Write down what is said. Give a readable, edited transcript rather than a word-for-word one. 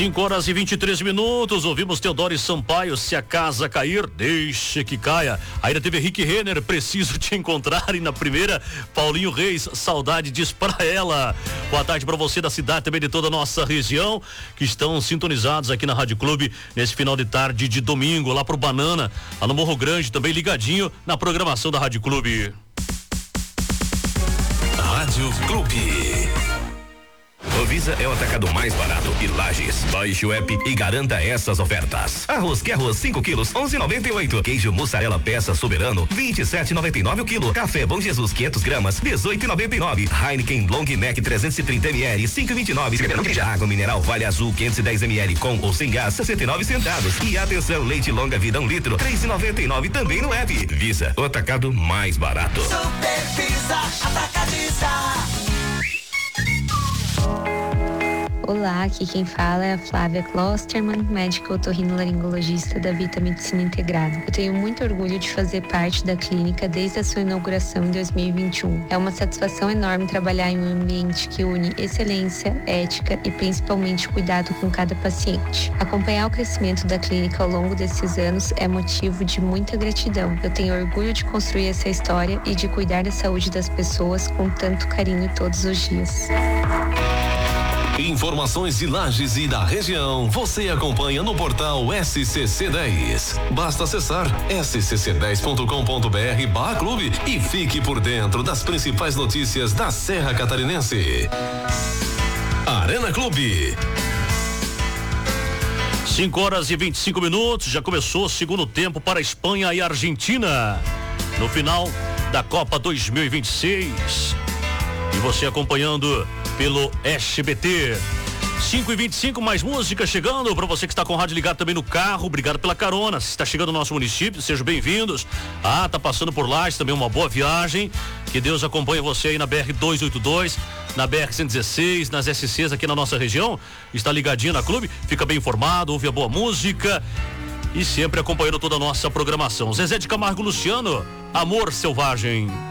5h23, ouvimos Teodoro Sampaio, Se a Casa Cair, Deixe que Caia. Ainda teve Rick Renner, Preciso Te Encontrar, e na primeira, Paulinho Reis, Saudade Diz Pra Ela. Boa tarde pra você da cidade, também de toda a nossa região, que estão sintonizados aqui na Rádio Clube, nesse final de tarde de domingo, lá pro Banana, lá no Morro Grande, também ligadinho na programação da Rádio Clube. Rádio Clube. O Visa é o atacado mais barato e Lages. Baixe o app e garanta essas ofertas. Arroz que arroz 5 quilos 11,98. Queijo mussarela peça soberano 27,99 o quilo. Café Bom Jesus 500 gramas 18,99. Heineken Long Neck 330 ml 5,29. Água mineral Vale Azul 510 ml com ou sem gás 69 centavos. E atenção, leite longa vida 1 litro 3,99 também no app. Visa, o atacado mais barato. Super Visa Atacadista. Olá, aqui quem fala é a Flávia Klosterman, médica otorrinolaringologista da Vita Medicina Integrada. Eu tenho muito orgulho de fazer parte da clínica desde a sua inauguração em 2021. É uma satisfação enorme trabalhar em um ambiente que une excelência, ética e principalmente cuidado com cada paciente. Acompanhar o crescimento da clínica ao longo desses anos é motivo de muita gratidão. Eu tenho orgulho de construir essa história e de cuidar da saúde das pessoas com tanto carinho todos os dias. Informações de Lages e da região você acompanha no portal SCC10. Basta acessar scc10.com.br/clube e fique por dentro das principais notícias da Serra Catarinense. Arena Clube. 5h25, já começou o segundo tempo para Espanha e Argentina no final da Copa 2026. E você acompanhando pelo SBT. 5h25, mais música chegando para você que está com o rádio ligado também no carro. Obrigado pela carona. Se está chegando no nosso município, sejam bem-vindos. Tá passando por lá, também uma boa viagem. Que Deus acompanhe você aí na BR-282, na BR-116, nas SCs aqui na nossa região. Está ligadinho na Clube, fica bem informado, ouve a boa música e sempre acompanhando toda a nossa programação. Zezé de Camargo Luciano, Amor Selvagem.